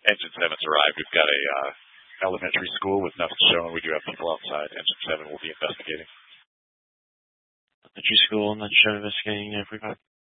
Engine 7's arrived. We've got a elementary school with nothing showing. We do have people outside. Engine 7 will be investigating. Elementary school, not sure investigating everybody.